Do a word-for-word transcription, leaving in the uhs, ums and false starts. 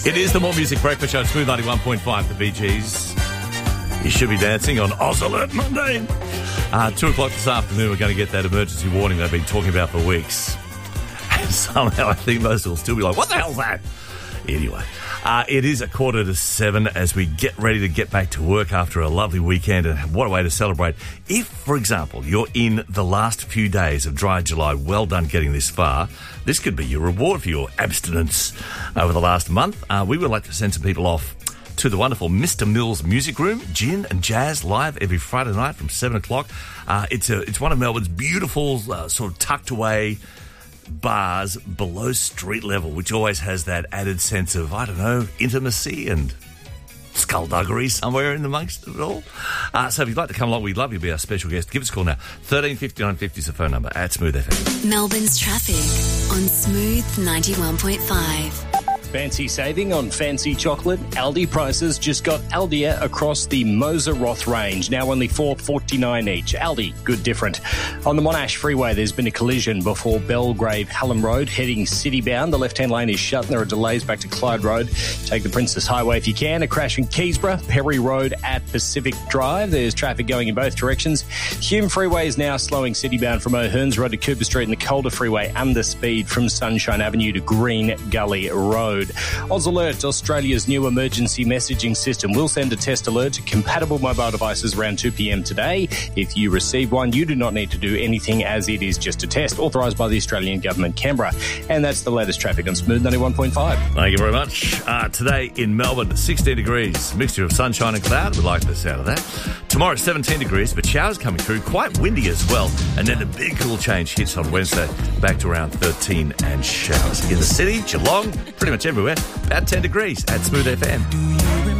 It is the More Music Breakfast Show, Smooth ninety-one point five, the Bee Gees. You should be dancing on Oz Alert Monday. Uh, two o'clock this afternoon, we're going to get that emergency warning they've been talking about for weeks. And somehow I think most will still be like, what the hell's that? Anyway, uh, it is a quarter to seven as we get ready to get back to work after a lovely weekend, and what a way to celebrate. If, for example, you're in the last few days of dry July, well done getting this far. This could be your reward for your abstinence over the last month. Uh, we would like to send some people off to the wonderful Mister Mills Music Room, gin and jazz live every Friday night from seven o'clock. Uh, it's a it's one of Melbourne's beautiful uh, sort of tucked away bars below street level, which always has that added sense of, I don't know, intimacy and skullduggery somewhere in amongst it all. Uh, so if you'd like to come along, we'd love you to be our special guest. Give us a call now. thirteen fifty-nine fifty is the phone number at Smooth F M. Melbourne's traffic on Smooth ninety-one point five. Fancy saving on fancy chocolate? Aldi prices just got Aldia across the Moser Roth range. Now only four dollars forty-nine each. Aldi, good different. On the Monash Freeway, there's been a collision before Belgrave Hallam Road, heading city-bound. The left-hand lane is shut and there are delays back to Clyde Road. Take the Princess Highway if you can. A crash in Keysborough, Perry Road at Pacific Drive. There's traffic going in both directions. Hume Freeway is now slowing city-bound from O'Hearns Road to Cooper Street, and the Calder Freeway under speed from Sunshine Avenue to Green Gully Road. Oz Alert, Australia's new emergency messaging system, will send a test alert to compatible mobile devices around two p.m. today. If you receive one, you do not need to do anything, as it is just a test authorised by the Australian Government, Canberra. And that's the latest traffic on Smooth ninety-one point five. Thank you very much. Uh, today in Melbourne, sixteen degrees, mixture of sunshine and cloud. We like the sound of that. Tomorrow, seventeen degrees, but showers coming through, quite windy as well. And then a big cool change hits on Wednesday, back to around thirteen and showers. In the city, Geelong, pretty much everywhere, about ten degrees at Smooth F M.